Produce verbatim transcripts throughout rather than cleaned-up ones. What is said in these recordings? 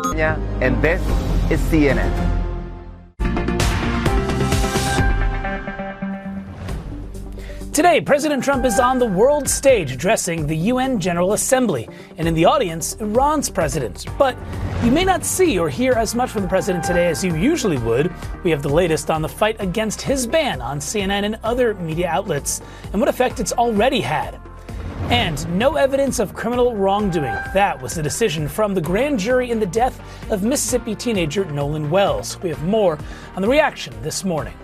And this is C N N. Today, President Trump is on the world stage addressing the U N General Assembly, and in the audience, Iran's president. But you may not see or hear as much from the president today as you usually would. We have the latest on the fight against his ban on C N N and other media outlets, and what effect it's already had. And no evidence of criminal wrongdoing. That was the decision from the grand jury in the death of Mississippi teenager Nolan Wells. We have more on the reaction this morning.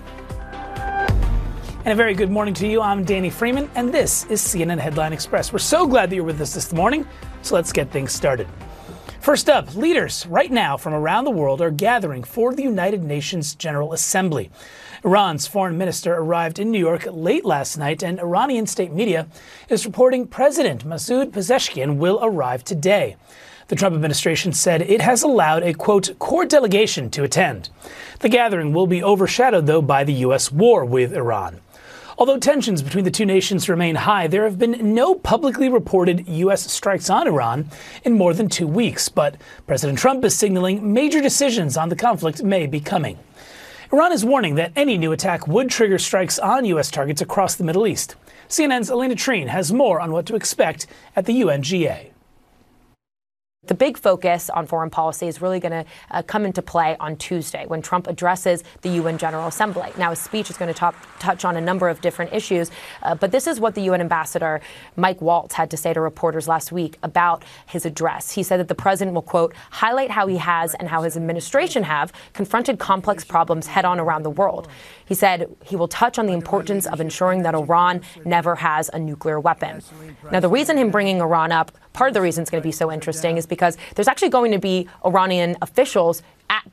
And a very good morning to you. I'm Danny Freeman, and this is C N N Headline Express. We're so glad that you're with us this morning, so let's get things started. First up, leaders right now from around the world are gathering for the United Nations General Assembly. Iran's foreign minister arrived in New York late last night, and Iranian state media is reporting President Masoud Pezeshkian will arrive today. The Trump administration said it has allowed a, quote, core delegation to attend. The gathering will be overshadowed, though, by the U S war with Iran. Although tensions between the two nations remain high, there have been no publicly reported U S strikes on Iran in more than two weeks. But President Trump is signaling major decisions on the conflict may be coming. Iran is warning that any new attack would trigger strikes on U S targets across the Middle East. C N N's Elena Treen has more on what to expect at the U N G A. The big focus on foreign policy is really going to uh, come into play on Tuesday when Trump addresses the U N General Assembly. Now, his speech is going to talk, touch on a number of different issues, uh, but this is what the U N Ambassador Mike Waltz had to say to reporters last week about his address. He said that the president will, quote, highlight how he has and how his administration have confronted complex problems head on around the world. He said he will touch on the importance of ensuring that Iran never has a nuclear weapon. Now, the reason him bringing Iran up, part of the reason it's going to be so interesting is because there's actually going to be Iranian officials at